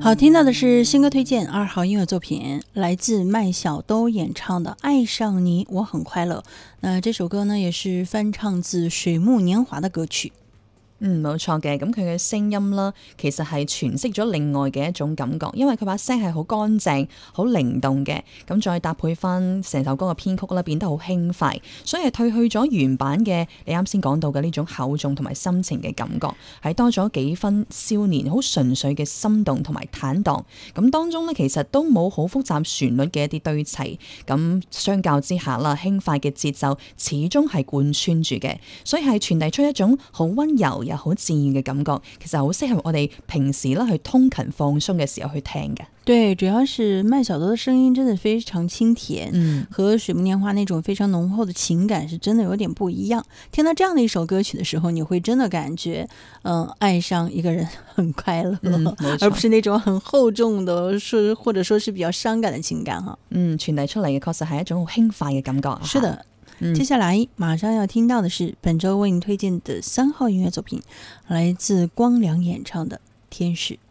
好，听到的是新歌推荐2号音乐作品，来自麦小兜演唱的《爱上你我很快樂》。那這首歌呢，也是翻唱自水木年華的歌曲。 冇錯嘅，咁佢嘅聲音啦，其實係詮釋咗另外嘅一種感覺，因為佢把聲係好乾淨、好靈動嘅，咁再搭配翻成首歌嘅編曲啦，變得好輕快，所以係褪去咗原版嘅你啱先講到嘅呢種厚重同埋深情嘅感覺，係多咗幾分少年好純粹嘅心動同埋坦蕩。咁當中呢，其實都冇好複雜旋律嘅一啲堆砌，咁相較之下啦，輕快嘅節奏始終係貫穿住嘅，所以係傳遞出一種好溫柔又好自然嘅感覺，其實好適合我哋平時啦去通勤放鬆嘅時候去聽嘅。 對，主要是麥小兜的聲音真的非常清甜，和水木年華那種非常濃厚的情感是真的有點不一樣。聽到這樣的一首歌曲的時候，你會真的感覺愛上一個人很快樂，而不是那種很厚重的或者說是比較傷感的情感哈。 傳遞出嚟嘅確實係一種好輕快嘅感覺。 是的。接下來馬上要聽到的是本周為你推薦的3號音樂作品，來自光良演唱的《天使》。